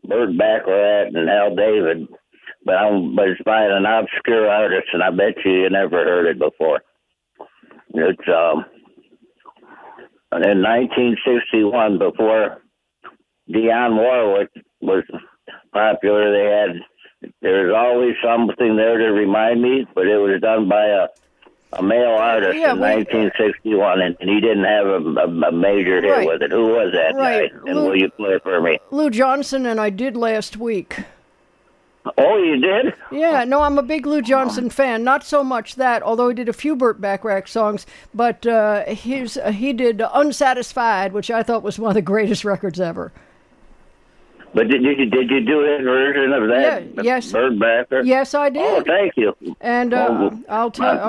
Burt Bacharach and Hal David, but it's by an obscure artist, and I bet you never heard it before. It's in 1961, before Dionne Warwick was popular. There's always something there to remind me, but it was done by a male artist in 1961, and he didn't have a major hit with it. Who was that guy? And will you play it for me? Lou Johnson, and I did last week. Oh, you did? Yeah, no, I'm a big Lou Johnson fan. Not so much that, although he did a few Burt Bacharach songs, but he did Unsatisfied, which I thought was one of the greatest records ever. But did you do his version of that? Yeah, yes. Burt Bacharach? Yes, I did. Oh, thank you. And I'll tell.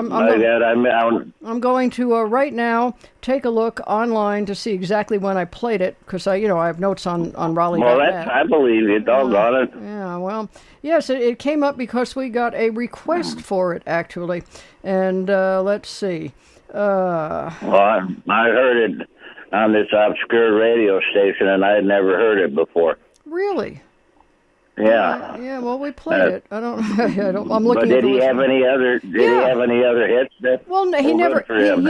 I'm going to right now take a look online to see exactly when I played it, because I have notes on Raleigh. Well, I believe you. Doggone it. Yeah. Well, yes, it came up because we got a request for it actually, and let's see. Well, I heard it on this obscure radio station, and I had never heard it before. Really? Yeah. Yeah. Well, we played it. I don't. I'm looking. But did he have any other? Did he have any other hits? Well, no, he never.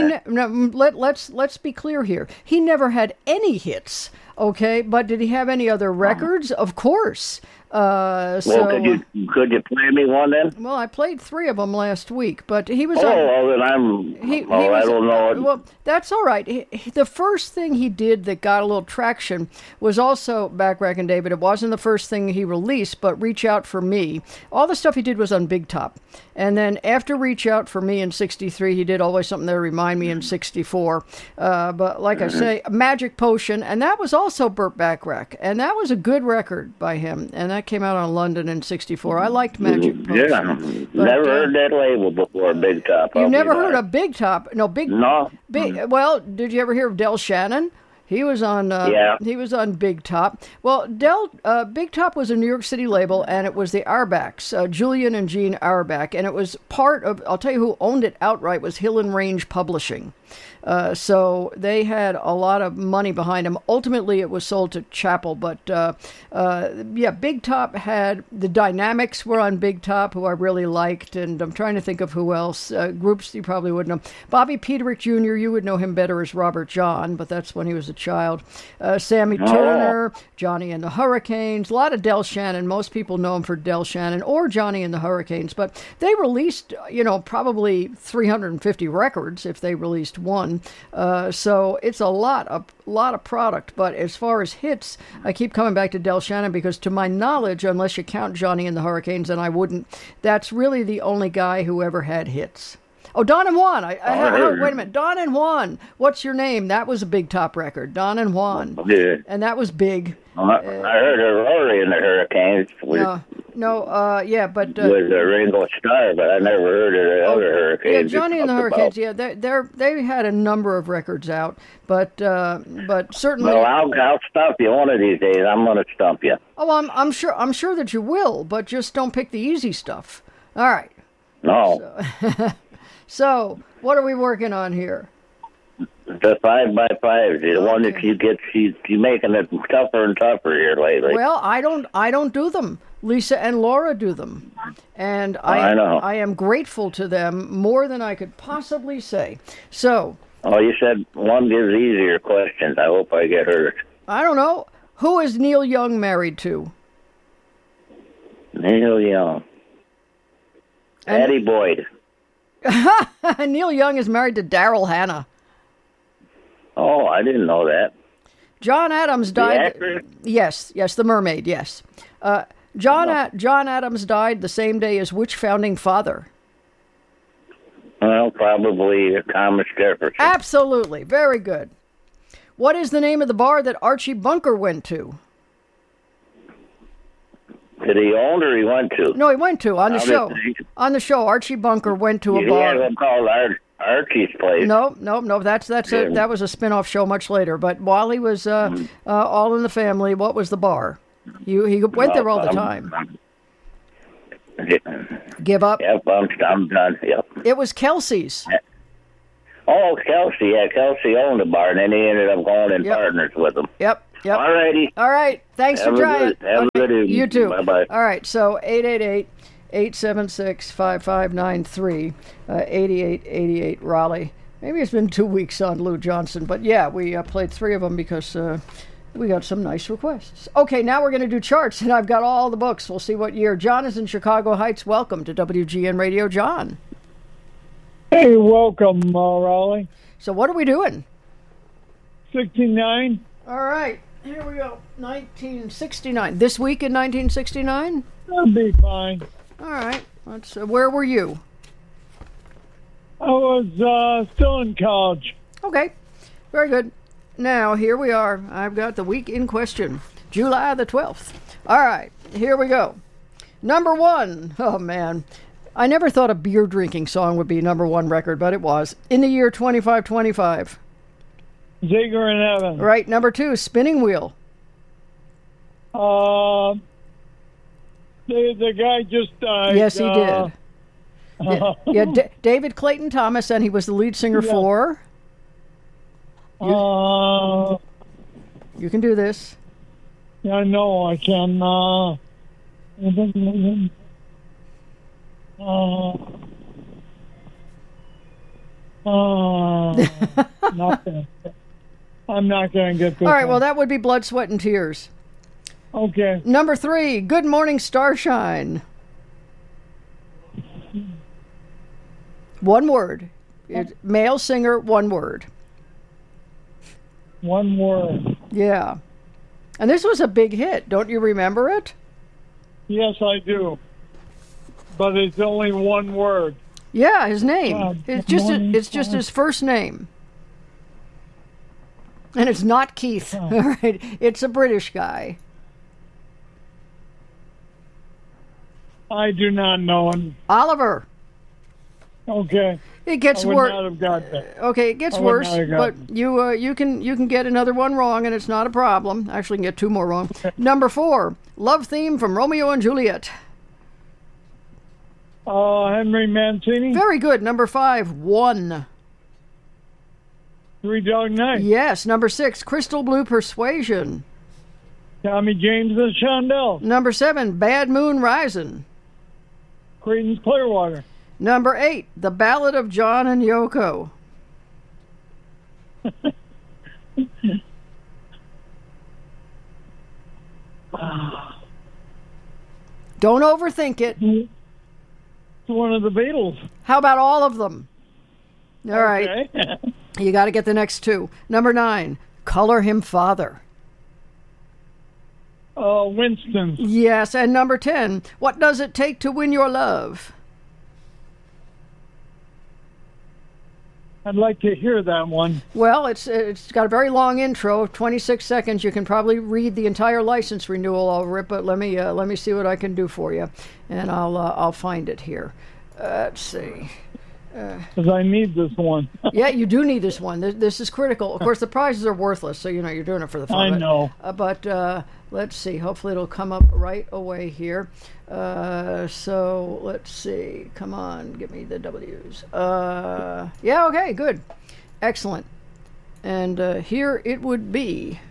Let's be clear here. He never had any hits. Okay, but did he have any other records? Of course. Well, could you play me one then? Well, I played 3 of them last week, but he was. Then I'm. I don't know. Well, that's all right. The first thing he did that got a little traction was also Bacharach and David. It wasn't the first thing he released, but Reach Out for Me. All the stuff he did was on Big Top, and then after Reach Out for Me in '63, he did Always Something There to Remind Me in '64. But like I say, Magic Potion, and that was also Burt Bacharach, and that was a good record by him, and that came out on London in '64. I liked Magic Potion. Yeah, never heard that label before, Big Top. You've never heard of Big Top? No, No. Well, did you ever hear of Del Shannon? He was on. He was on Big Top. Well, Big Top was a New York City label, and it was the Auerbachs, Julian and Jean Auerbach, and it was part of. I'll tell you who owned it outright was Hill and Range Publishing. So they had a lot of money behind them. Ultimately, it was sold to Chappell, but Big Top had the Dynamics were on Big Top, who I really liked, and I'm trying to think of who else. Groups you probably wouldn't know. Bobby Peterick Jr., you would know him better as Robert John, but that's when he was a child. Sammy Turner, Johnny and the Hurricanes, a lot of Del Shannon. Most people know him for Del Shannon or Johnny and the Hurricanes, but they released, probably 350 records if they released one. So it's a lot of product. But as far as hits, I keep coming back to Del Shannon because, to my knowledge, unless you count Johnny and the Hurricanes, and I wouldn't, that's really the only guy who ever had hits. Oh, Don and Juan. Wait a minute. Don and Juan. What's Your Name? That was a Big Top record. Don and Juan. Yeah. And that was big. I heard of Rory and the Hurricanes. But with Ringo Starr, but I never heard of the other Hurricanes. Yeah, Johnny and the Hurricanes. Yeah, they had a number of records out, but certainly. Well, I'll stump you one of these days. I'm going to stump you. Oh, I'm sure that you will, but just don't pick the easy stuff. All right. No. So what are we working on here? The 5x5, the one that you making it tougher and tougher here lately. Well, I don't do them. Lisa and Laura do them, and I know. I am grateful to them more than I could possibly say. So. Oh, you said one gives easier questions. I hope I get hurt. I don't know. Who is Neil Young married to? Neil Young. Pattie Boyd. Neil Young is married to Daryl Hannah. Oh, I didn't know that. John Adams died. The actor? Yes, the mermaid, yes. John Adams died the same day as which founding father? Well, probably Thomas Jefferson. Absolutely. Very good. What is the name of the bar that Archie Bunker went to? Did he own or he went to? No, he went to, on the show. On the show, Archie Bunker went to a bar. He had one called Archie's Place. No. That was a spin-off show much later. But while he was All in the Family, what was the bar? He went there all the time. Give up? Yep, I'm done. Yep. It was Kelsey's. Oh, Kelsey. Yeah, Kelsey owned the bar, and then he ended up going in partners with him. Yep. Yep. All righty. All right. Thanks for trying. Have a good evening. You too. Bye-bye. All right. So 888-876-5593, 8888 Raleigh. Maybe it's been 2 weeks on Lou Johnson, but yeah, we played 3 of them because we got some nice requests. Okay, now we're going to do charts, and I've got all the books. We'll see what year. John is in Chicago Heights. Welcome to WGN Radio, John. Hey, welcome, Raleigh. So what are we doing? 69. All right, here we go. 1969. This week in 1969? That'll be fine. All right. Let's. Where were you? I was still in college. Okay, very good. Now, here we are. I've got the week in question, July the 12th. All right, here we go. Number 1. Oh, man. I never thought a beer drinking song would be number 1 record, but it was. In the year 2525. Zager and Evans. Right. Number 2, Spinning Wheel. The guy just died. Yes, he did. David Clayton Thomas, and he was the lead singer for... You can do this. Yeah, I know I can. I'm not going to get this. All right, well, that would be Blood, Sweat, and Tears. Okay. Number 3, Good Morning Starshine. 1 word. Male singer, 1 word. 1 word. Yeah. And this was a big hit. Don't you remember it? Yes, I do. But it's only 1 word. Yeah, his name. It's just his first name. And it's not Keith. All right. It's a British guy. I do not know him. Oliver. Okay. It gets worse. Okay, it gets worse, but you can get another one wrong, and it's not a problem. Actually, you can get 2 more wrong. Okay. Number 4, Love Theme from Romeo and Juliet. Henry Mancini. Very good. Number 5, One. 3 Dog Night. Yes. Number 6, Crystal Blue Persuasion. Tommy James and Shondell. Number 7, Bad Moon Rising. Creedence Clearwater. Number 8, The Ballad of John and Yoko. Don't overthink it. It's one of the Beatles. How about all of them? All right. You got to get the next 2. Number 9, Color Him Father. Winston. Yes, and number 10, What Does It Take to Win Your Love? I'd like to hear that one. Well, it's got a very long intro, 26 seconds. You can probably read the entire license renewal over it, but let me see what I can do for you, and I'll find it here. Let's see. Because I need this one. Yeah, you do need this one. This is critical. Of course, the prizes are worthless, so you're doing it for the fun. I know. But let's see. Hopefully, it'll come up right away here. So let's see. Come on, give me the W's. Yeah. Okay. Good. Excellent. And here it would be.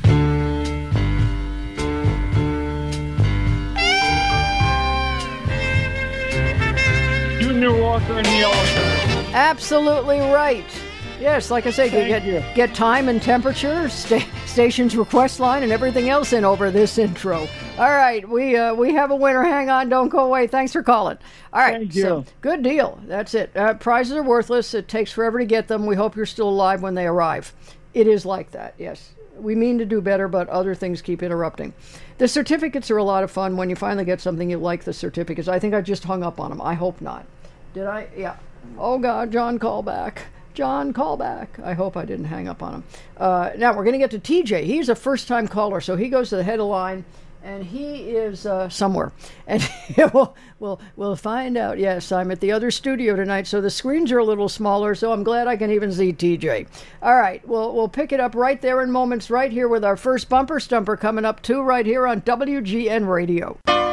Junior Walker and the Elephants. Absolutely right. Yes, like I say, get time and temperature, station's request line, and everything else in over this intro. All right, we have a winner. Hang on, don't go away. Thanks for calling. All right, thank you. So, good deal. That's it. Prizes are worthless. It takes forever to get them. We hope you're still alive when they arrive. It is like that, yes. We mean to do better, but other things keep interrupting. The certificates are a lot of fun when you finally get something you like. The certificates. I think I just hung up on them. I hope not. Did I? Yeah. Oh, God, John, call back. John, call back. I hope I didn't hang up on him. Now, we're going to get to TJ. He's a first-time caller, so he goes to the head of line, and he is somewhere. And we'll find out. Yes, I'm at the other studio tonight, so the screens are a little smaller, so I'm glad I can even see TJ. All right, we'll pick it up right there in moments, right here with our first bumper stumper coming up, too, right here on WGN Radio.